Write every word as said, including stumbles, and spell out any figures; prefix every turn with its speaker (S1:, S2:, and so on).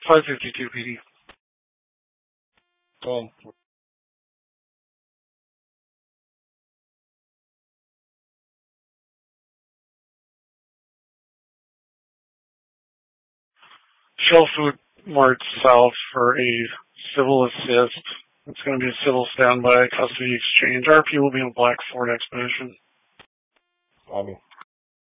S1: five fifty-two P D.
S2: Oh.
S1: Shell Food Mart South for a civil assist. It's going to be a civil standby custody exchange. R P will be on Black Ford Expedition.
S2: Bobby.